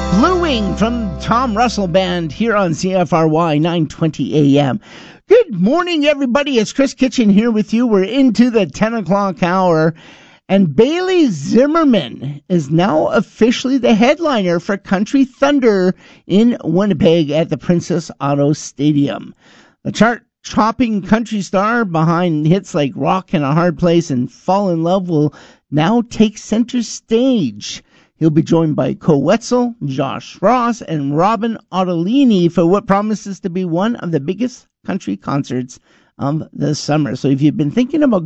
Blue Wing from Tom Russell Band here on CFRY 920 AM. Good morning, everybody. It's Chris Kitchen here with you. We're into the 10 o'clock hour. And Bailey Zimmerman is now officially the headliner for Country Thunder in Winnipeg at the Princess Auto Stadium. The chart-topping country star behind hits like Rock in a Hard Place and Fall in Love will now take center stage. He'll be joined by Co Wetzel, Josh Ross, and Robin Ottolini for what promises to be one of the biggest country concerts of the summer. So if you've been thinking about